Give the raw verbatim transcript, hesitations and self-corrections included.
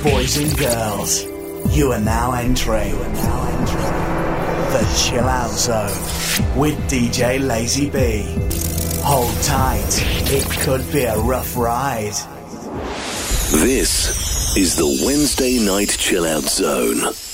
Boys and girls, you are now entering, you are now entering the Chill Out Zone with D J Lazy B. Hold tight, it could be a rough ride. This is the Wednesday Night Chill Out Zone.